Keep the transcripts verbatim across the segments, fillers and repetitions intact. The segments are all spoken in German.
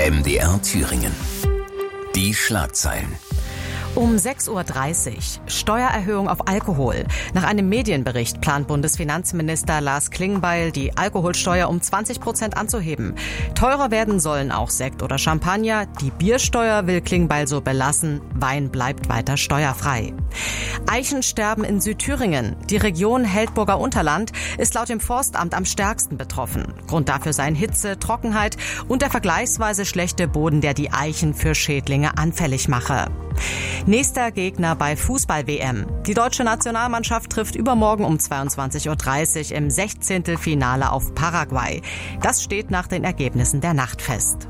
M D R Thüringen. Die Schlagzeilen. Um sechs Uhr dreißig. Steuererhöhung auf Alkohol. Nach einem Medienbericht plant Bundesfinanzminister Lars Klingbeil, die Alkoholsteuer um zwanzig Prozent anzuheben. Teurer werden sollen auch Sekt oder Champagner. Die Biersteuer will Klingbeil so belassen. Wein bleibt weiter steuerfrei. Eichensterben in Südthüringen. Die Region Heldburger Unterland ist laut dem Forstamt am stärksten betroffen. Grund dafür seien Hitze, Trockenheit und der vergleichsweise schlechte Boden, der die Eichen für Schädlinge anfällig mache. Nächster Gegner bei Fußball-W M. Die deutsche Nationalmannschaft trifft übermorgen um zweiundzwanzig Uhr dreißig im Sechzehntelfinale auf Paraguay. Das steht nach den Ergebnissen der Nacht fest.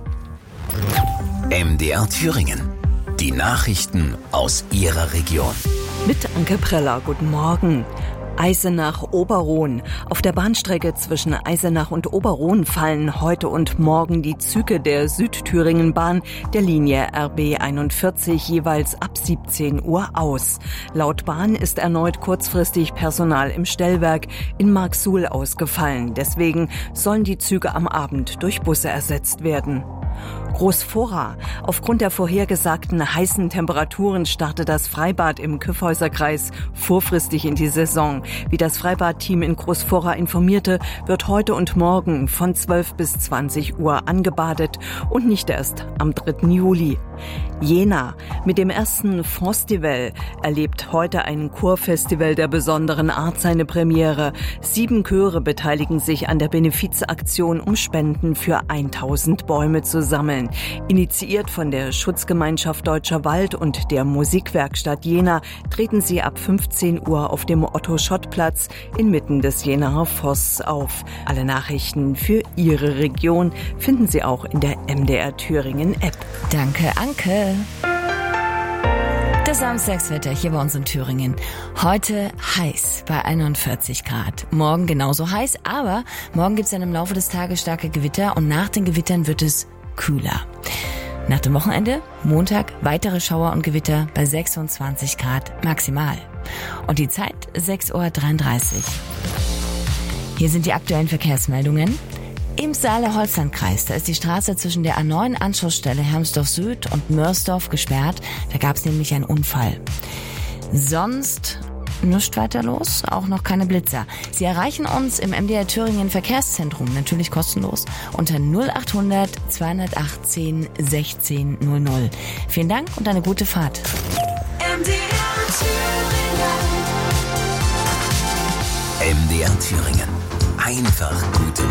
M D R Thüringen. Die Nachrichten aus Ihrer Region. Mit Anke Preller, guten Morgen. Eisenach-Oberrohn. Auf der Bahnstrecke zwischen Eisenach und Oberrohn fallen heute und morgen die Züge der Südthüringen-Bahn der Linie R B einundvierzig jeweils ab siebzehn Uhr aus. Laut Bahn ist erneut kurzfristig Personal im Stellwerk in Marksuhl ausgefallen. Deswegen sollen die Züge am Abend durch Busse ersetzt werden. Großvorra. Aufgrund der vorhergesagten heißen Temperaturen startet das Freibad im Kyffhäuserkreis vorfristig in die Saison. Wie das Freibadteam in Großvorra informierte, wird heute und morgen von zwölf bis zwanzig Uhr angebadet und nicht erst am dritten Juli. Jena. Mit dem ersten Festival erlebt heute ein Chorfestival der besonderen Art seine Premiere. Sieben Chöre beteiligen sich an der Benefizaktion, um Spenden für tausend Bäume zu sammeln. Initiiert von der Schutzgemeinschaft Deutscher Wald und der Musikwerkstatt Jena treten sie ab fünfzehn Uhr auf dem Otto-Schott-Platz inmitten des Jenaer Forsts auf. Alle Nachrichten für Ihre Region finden Sie auch in der M D R Thüringen App. Danke, Anke. Das Samstagswetter hier bei uns in Thüringen. Heute heiß bei einundvierzig Grad. Morgen genauso heiß, aber morgen gibt es dann im Laufe des Tages starke Gewitter und nach den Gewittern wird es kühler. Nach dem Wochenende, Montag, weitere Schauer und Gewitter bei sechsundzwanzig Grad maximal. Und die Zeit sechs Uhr dreiunddreißig. Hier sind die aktuellen Verkehrsmeldungen. Im Saale-Holzland-Kreis, da ist die Straße zwischen der A neun Anschlussstelle Hermsdorf Süd und Mörsdorf gesperrt. Da gab es nämlich einen Unfall. Sonst nichts weiter los, auch noch keine Blitzer. Sie erreichen uns im M D R Thüringen Verkehrszentrum, natürlich kostenlos, unter null achthundert zweihundertachtzehn sechzehn null null. Vielen Dank und eine gute Fahrt. M D R Thüringen. M D R Thüringen. Einfach gute